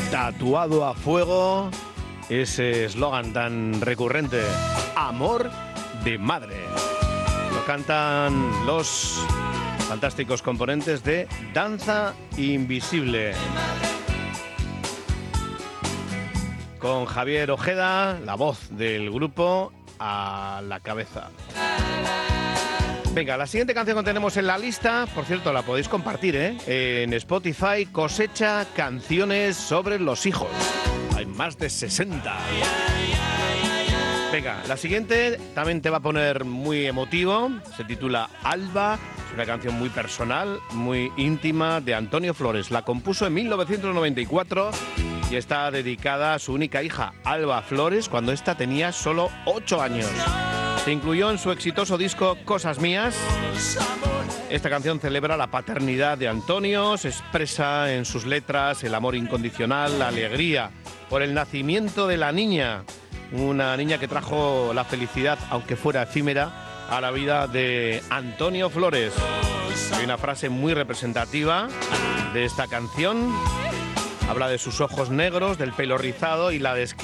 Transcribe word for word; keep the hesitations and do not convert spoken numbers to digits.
tatuado a fuego ese eslogan tan recurrente, amor de madre. Lo cantan los fantásticos componentes de Danza Invisible, con Javier Ojeda, la voz del grupo, a la cabeza. Venga, la siguiente canción que tenemos en la lista, por cierto, la podéis compartir, ¿eh? En Spotify, cosecha canciones sobre los hijos. Hay más de sesenta. Venga, la siguiente también te va a poner muy emotivo. Se titula Alba. Es una canción muy personal, muy íntima, de Antonio Flores. La compuso en mil novecientos noventa y cuatro y está dedicada a su única hija, Alba Flores, cuando ésta tenía solo ocho años. Se incluyó en su exitoso disco Cosas Mías. Esta canción celebra la paternidad de Antonio, se expresa en sus letras el amor incondicional, la alegría por el nacimiento de la niña, una niña que trajo la felicidad, aunque fuera efímera, a la vida de Antonio Flores. Hay una frase muy representativa de esta canción, habla de sus ojos negros, del pelo rizado y la describe